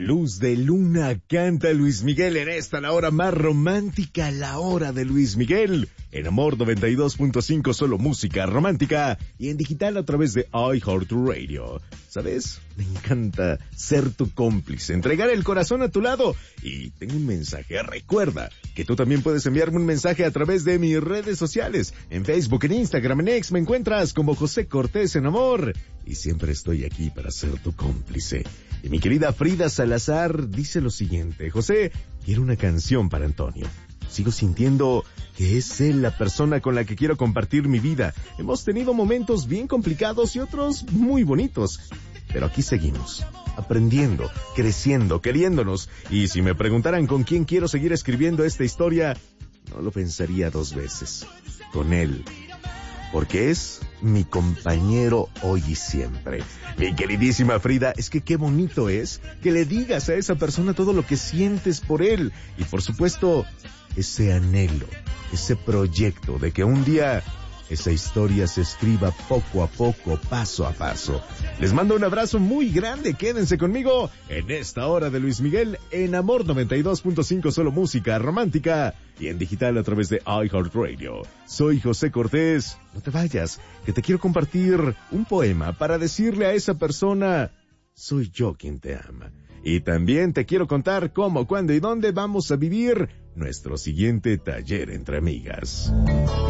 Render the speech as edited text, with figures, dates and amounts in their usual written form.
Luz de luna canta Luis Miguel en esta, la hora más romántica, la hora de Luis Miguel. En Amor 92.5, solo música romántica y en digital a través de iHeartRadio. ¿Sabes? Me encanta ser tu cómplice, entregar el corazón a tu lado. Y tengo un mensaje. Recuerda que tú también puedes enviarme un mensaje a través de mis redes sociales. En Facebook, en Instagram, en X me encuentras como José Cortés en Amor. Y siempre estoy aquí para ser tu cómplice. Y mi querida Frida Salazar dice lo siguiente: José, quiero una canción para Antonio. Sigo sintiendo que es él la persona con la que quiero compartir mi vida. Hemos tenido momentos bien complicados y otros muy bonitos. Pero aquí seguimos, aprendiendo, creciendo, queriéndonos. Y si me preguntaran con quién quiero seguir escribiendo esta historia, no lo pensaría dos veces. Con él. Porque es mi compañero hoy y siempre. Mi queridísima Frida, es que qué bonito es que le digas a esa persona todo lo que sientes por él. Y por supuesto, ese anhelo, ese proyecto de que un día esa historia se escriba poco a poco, paso a paso. Les mando un abrazo muy grande. Quédense conmigo en esta hora de Luis Miguel en Amor 92.5, solo música romántica y en digital a través de iHeartRadio. Soy José Cortés. No te vayas, que te quiero compartir un poema para decirle a esa persona: soy yo quien te ama. Y también te quiero contar cómo, cuándo y dónde vamos a vivir nuestro siguiente taller entre amigas.